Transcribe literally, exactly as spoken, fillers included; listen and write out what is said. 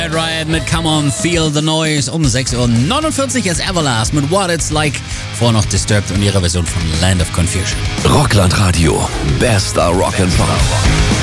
Riot mit Come On, Feel the Noise um sechs Uhr neunundvierzig ist Everlast mit What It's Like. Vor noch Disturbed und ihre Version von Land of Confusion. Rockland Radio, bester Rock'n'Pop.